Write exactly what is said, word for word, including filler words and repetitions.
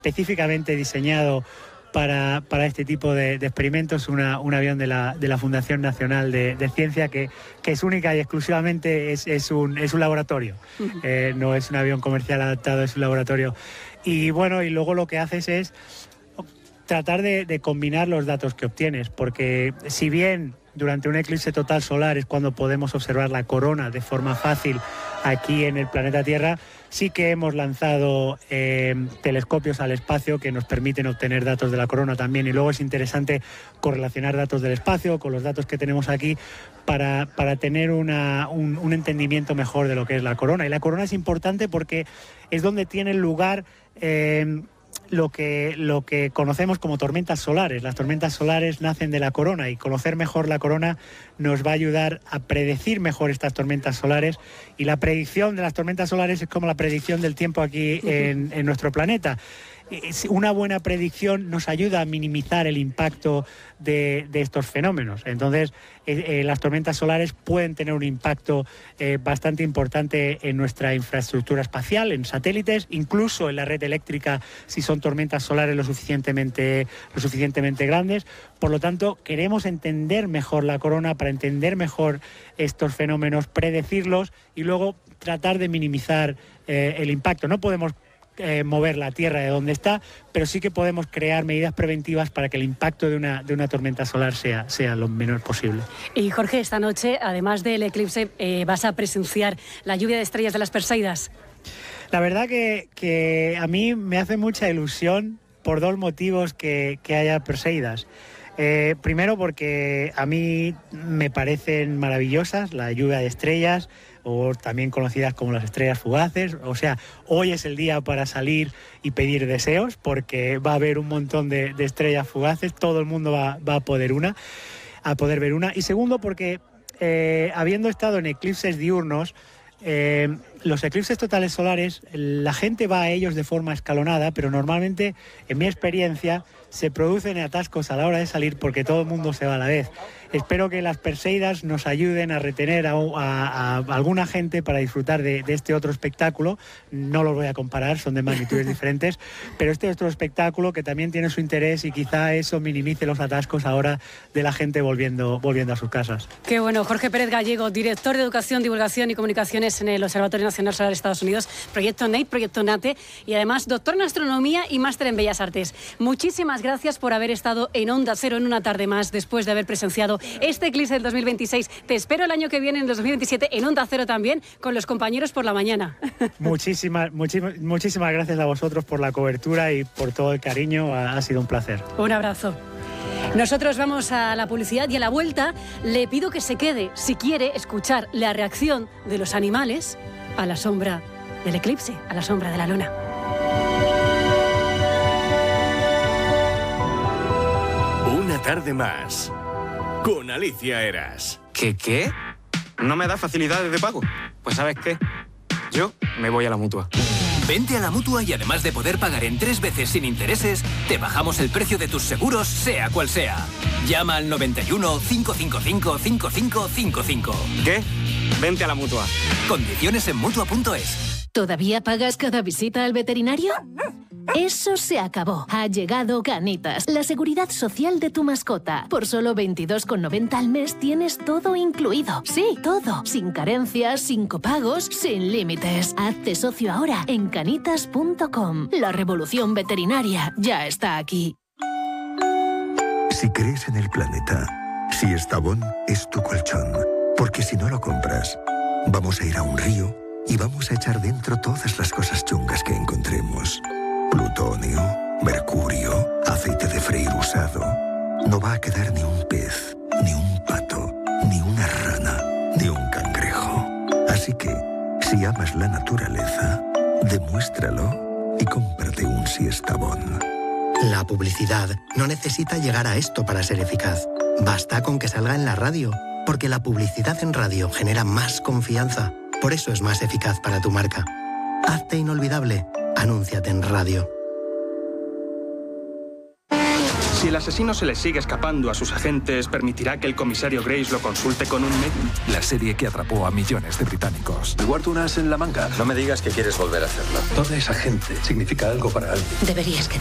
específicamente diseñado para, para este tipo de, de experimentos, una, un avión de la, de la Fundación Nacional de, de Ciencia que, que es única y exclusivamente es, es, un, es un laboratorio. Uh-huh. Eh, no es un avión comercial adaptado, es un laboratorio. Y bueno, y luego lo que haces es tratar de, de combinar los datos que obtienes, porque si bien durante un eclipse total solar es cuando podemos observar la corona de forma fácil aquí en el planeta Tierra, sí que hemos lanzado eh, telescopios al espacio que nos permiten obtener datos de la corona también, y luego es interesante correlacionar datos del espacio con los datos que tenemos aquí para, para tener una, un, un entendimiento mejor de lo que es la corona. Y la corona es importante porque es donde tiene lugar eh, lo que, lo que conocemos como tormentas solares. Las tormentas solares nacen de la corona, y conocer mejor la corona nos va a ayudar a predecir mejor estas tormentas solares, y la predicción de las tormentas solares es como la predicción del tiempo aquí en, en nuestro planeta. Una buena predicción nos ayuda a minimizar el impacto de, de estos fenómenos. Entonces, eh, eh, las tormentas solares pueden tener un impacto eh, bastante importante en nuestra infraestructura espacial, en satélites, incluso en la red eléctrica si son tormentas solares lo suficientemente, lo suficientemente grandes. Por lo tanto, queremos entender mejor la corona para entender mejor estos fenómenos, predecirlos y luego tratar de minimizar eh, el impacto. No podemos Eh, mover la Tierra de donde está, pero sí que podemos crear medidas preventivas para que el impacto de una, de una tormenta solar sea, sea lo menor posible. Y Jorge, esta noche, además del eclipse, eh, ¿vas a presenciar la lluvia de estrellas de las Perseidas? La verdad que, que a mí me hace mucha ilusión por dos motivos que, que haya Perseidas. Eh, primero porque a mí me parecen maravillosas la lluvia de estrellas, o también conocidas como las estrellas fugaces. O sea, hoy es el día para salir y pedir deseos, porque va a haber un montón de, de estrellas fugaces, todo el mundo va, va a poder una, a poder ver una. Y segundo, porque eh, habiendo estado en eclipses diurnos, eh, los eclipses totales solares, la gente va a ellos de forma escalonada, pero normalmente, en mi experiencia, se producen atascos a la hora de salir porque todo el mundo se va a la vez. Espero que las Perseidas nos ayuden a retener a, a, a alguna gente para disfrutar de, de este otro espectáculo. No los voy a comparar, son de magnitudes diferentes, pero este otro espectáculo que también tiene su interés, y quizá eso minimice los atascos ahora de la gente volviendo, volviendo a sus casas. Qué bueno. Jorge Pérez Gallego, director de Educación, Divulgación y Comunicaciones en el Observatorio Nacional Solar de Estados Unidos, Proyecto N E I, Proyecto NATE, y además doctor en Astronomía y máster en Bellas Artes. Muchísimas gracias por haber estado en Onda Cero en una tarde más, después de haber presenciado este eclipse del dos mil veintiséis. Te espero el año que viene, en el dos mil veintisiete, en Onda Cero también, con los compañeros por la mañana. Muchísimas, muchísimas, muchísimas gracias a vosotros por la cobertura y por todo el cariño. Ha, ha sido un placer. Un abrazo. Nosotros vamos a la publicidad, y a la vuelta le pido que se quede, si quiere, escuchar la reacción de los animales a la sombra del eclipse, a la sombra de la luna. Una tarde más con Alicia Eras. ¿Qué qué? ¿No me da facilidades de pago? Pues ¿sabes qué? Yo me voy a la Mutua. Vente a la Mutua y además de poder pagar en tres veces sin intereses, te bajamos el precio de tus seguros, sea cual sea. Llama al noventa y uno, cinco cinco cinco, cinco cinco cinco cinco. ¿Qué? Vente a la Mutua. Condiciones en Mutua punto es. ¿Todavía pagas cada visita al veterinario? Eso se acabó. Ha llegado Canitas, la seguridad social de tu mascota. Por solo veintidós con noventa al mes tienes todo incluido. Sí, todo. Sin carencias, sin copagos, sin límites. Hazte socio ahora en canitas punto com. La revolución veterinaria ya está aquí. Si crees en el planeta, si Estavón es tu colchón. Porque si no lo compras, vamos a ir a un río y vamos a echar dentro todas las cosas chungas que encontremos. Plutonio, mercurio, aceite de freír usado. No va a quedar ni un pez, ni un pato, ni una rana, ni un cangrejo. Así que, si amas la naturaleza, demuéstralo y cómprate un Siestabón. La publicidad no necesita llegar a esto para ser eficaz. Basta con que salga en la radio, porque la publicidad en radio genera más confianza. Por eso es más eficaz para tu marca. Hazte inolvidable. Anúnciate en radio. Si el asesino se le sigue escapando a sus agentes, ¿permitirá que el comisario Grace lo consulte con un medium? La serie que atrapó a millones de británicos. Igual tú un as en la manga. No me digas que quieres volver a hacerlo. Toda esa gente significa algo para alguien. Deberías que